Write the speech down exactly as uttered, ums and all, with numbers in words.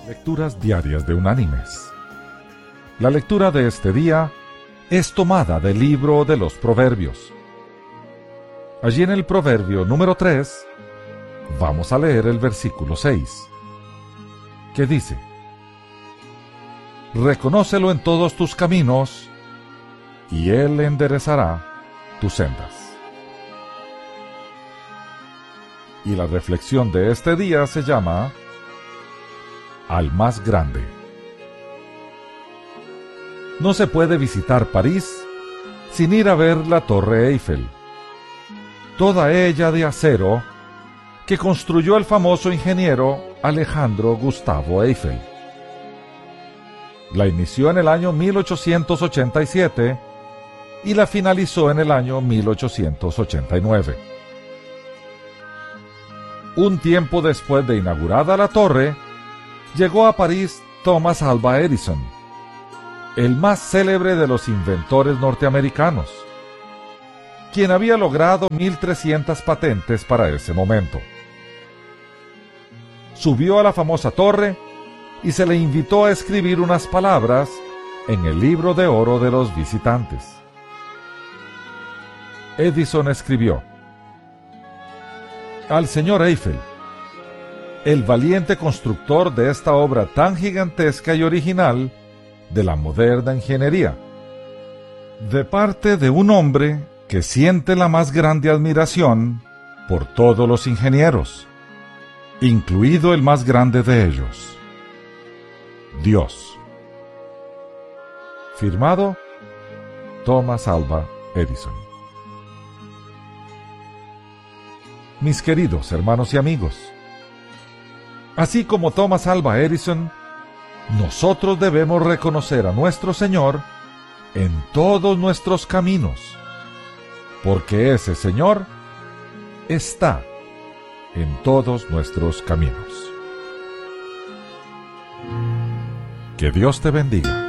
Lecturas diarias de Unánimes. La lectura de este día es tomada del libro de los Proverbios. Allí en el Proverbio número tres, vamos a leer el versículo seis, que dice: Reconócelo en todos tus caminos, y Él enderezará tus sendas. Y la reflexión de este día se llama Al más grande. No se puede visitar París sin ir a ver la Torre Eiffel, toda ella de acero, que construyó el famoso ingeniero Alejandro Gustavo Eiffel. La inició en el año mil ochocientos ochenta y siete y la finalizó en el año mil ochocientos ochenta y nueve. Un tiempo después de inaugurada la torre, llegó a París Thomas Alva Edison, el más célebre de los inventores norteamericanos, quien había logrado mil trescientas patentes para ese momento. Subió a la famosa torre y se le invitó a escribir unas palabras en el libro de oro de los visitantes. Edison escribió: Al señor Eiffel, el valiente constructor de esta obra tan gigantesca y original de la moderna ingeniería, de parte de un hombre que siente la más grande admiración por todos los ingenieros, incluido el más grande de ellos, Dios. Firmado Thomas Alva Edison. Mis queridos hermanos y amigos, así como Thomas Alva Edison, nosotros debemos reconocer a nuestro Señor en todos nuestros caminos, porque ese Señor está en todos nuestros caminos. Que Dios te bendiga.